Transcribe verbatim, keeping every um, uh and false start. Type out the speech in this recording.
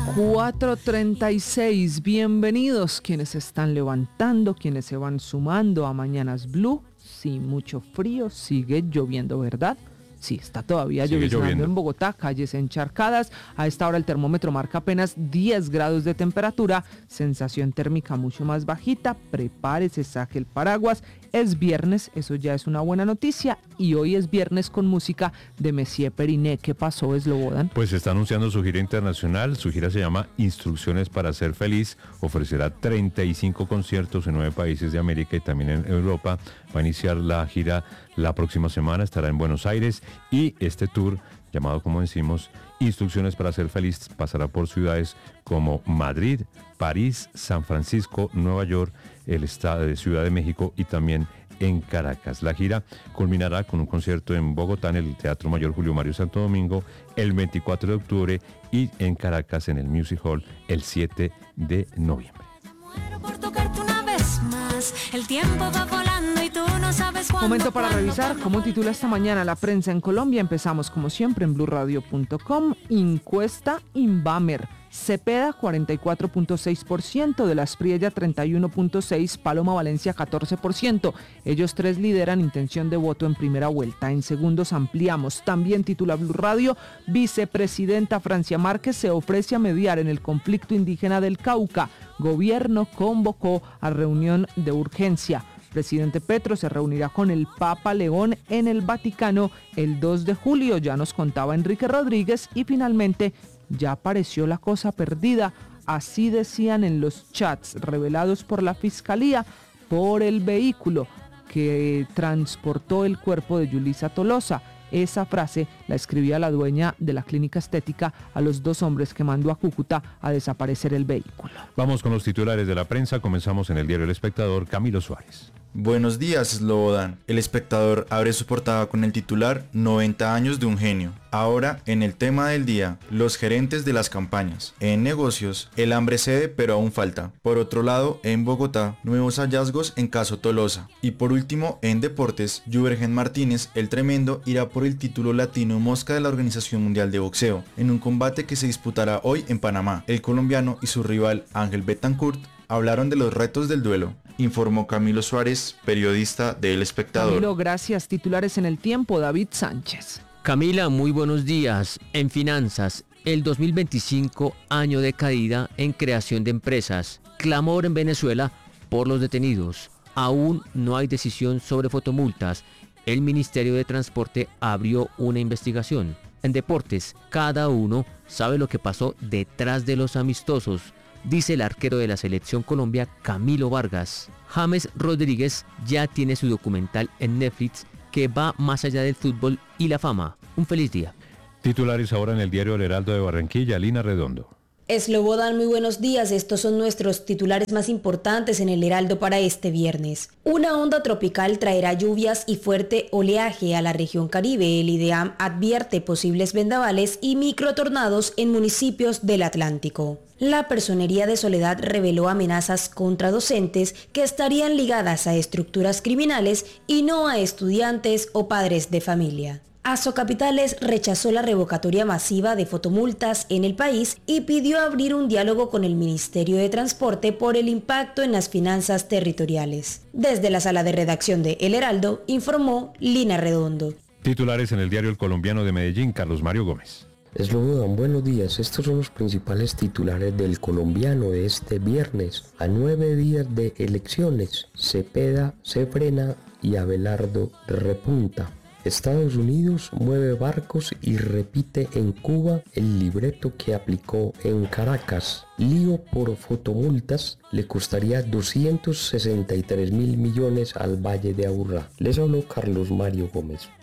cuatro treinta y seis, bienvenidos quienes se están levantando, quienes se van sumando a Mañanas Blue. Sí, mucho frío, sigue lloviendo, ¿verdad? Sí, está todavía lloviendo en Bogotá, calles encharcadas. A esta hora el termómetro marca apenas diez grados de temperatura, sensación térmica mucho más bajita. Prepárese, saque el paraguas. Es viernes, eso ya es una buena noticia. Y hoy es viernes con música de Messier Periné. ¿Qué pasó, Slobodan? Pues está anunciando su gira internacional. Su gira se llama Instrucciones para ser feliz. Ofrecerá treinta y cinco conciertos en nueve países de América y también en Europa. Va a iniciar la gira la próxima semana, estará en Buenos Aires. Y este tour, llamado como decimos, Instrucciones para ser feliz, pasará por ciudades como Madrid, París, San Francisco, Nueva York, el estado de Ciudad de México y también en Caracas. La gira culminará con un concierto en Bogotá en el Teatro Mayor Julio Mario Santo Domingo el veinticuatro de octubre y en Caracas en el Music Hall el siete de noviembre. El tiempo va volando y tú no sabes cuándo. Momento para revisar cómo titula esta mañana la prensa en Colombia. Empezamos como siempre en blue radio punto com. Encuesta Inbamer. Cepeda cuarenta y cuatro punto seis por ciento, de la Espriella treinta y uno punto seis por ciento, Paloma Valencia catorce por ciento. Ellos tres lideran intención de voto en primera vuelta. En segundos ampliamos. También titula Blue Radio, vicepresidenta Francia Márquez se ofrece a mediar en el conflicto indígena del Cauca. Gobierno convocó a reunión de urgencia. Presidente Petro se reunirá con el Papa León en el Vaticano el dos de julio, ya nos contaba Enrique Rodríguez. Y finalmente ya apareció la cosa perdida, así decían en los chats revelados por la Fiscalía por el vehículo que transportó el cuerpo de Yulisa Tolosa. Esa frase la escribía la dueña de la clínica estética a los dos hombres que mandó a Cúcuta a desaparecer el vehículo. Vamos con los titulares de la prensa. Comenzamos en el diario El Espectador. Camilo Suárez. Buenos días, Slobodan. El Espectador abre su portada con el titular noventa años de un genio. Ahora, en el tema del día, los gerentes de las campañas. En negocios, el hambre cede pero aún falta. Por otro lado, en Bogotá, nuevos hallazgos en caso Tolosa. Y por último, en deportes, Juergen Martínez, el tremendo, irá por el título latino mosca de la Organización Mundial de Boxeo, en un combate que se disputará hoy en Panamá. El colombiano y su rival Ángel Betancourt hablaron de los retos del duelo, informó Camilo Suárez, periodista de El Espectador. Camilo, gracias. Titulares en El Tiempo, David Sánchez. Camila, muy buenos días. En finanzas, el dos mil veinticinco, año de caída en creación de empresas. Clamor en Venezuela por los detenidos. Aún no hay decisión sobre fotomultas. El Ministerio de Transporte abrió una investigación. En deportes, cada uno sabe lo que pasó detrás de los amistosos, dice el arquero de la Selección Colombia, Camilo Vargas. James Rodríguez ya tiene su documental en Netflix que va más allá del fútbol y la fama. Un feliz día. Titulares ahora en el diario El Heraldo de Barranquilla, Lina Redondo. Slobodan, muy buenos días. Estos son nuestros titulares más importantes en el Heraldo para este viernes. Una onda tropical traerá lluvias y fuerte oleaje a la región Caribe. El IDEAM advierte posibles vendavales y microtornados en municipios del Atlántico. La Personería de Soledad reveló amenazas contra docentes que estarían ligadas a estructuras criminales y no a estudiantes o padres de familia. Azocapitales rechazó la revocatoria masiva de fotomultas en el país y pidió abrir un diálogo con el Ministerio de Transporte por el impacto en las finanzas territoriales. Desde la sala de redacción de El Heraldo, informó Lina Redondo. Titulares en el diario El Colombiano de Medellín, Carlos Mario Gómez. Slobodan, buenos días. Estos son los principales titulares del Colombiano de este viernes. A nueve días de elecciones, Cepeda se frena y Abelardo repunta. Estados Unidos mueve barcos y repite en Cuba el libreto que aplicó en Caracas. Lío por fotomultas le costaría doscientos sesenta y tres mil millones al Valle de Aburrá. Les habló Carlos Mario Gómez.